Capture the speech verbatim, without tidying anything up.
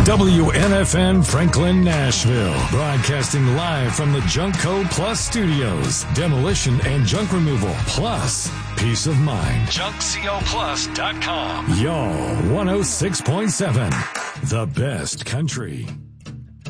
W N F N Franklin, Nashville. Broadcasting live from the Junkco Plus Studios. Demolition and junk removal, plus peace of mind. junk co plus dot com. Y'all, one oh six point seven. The best country.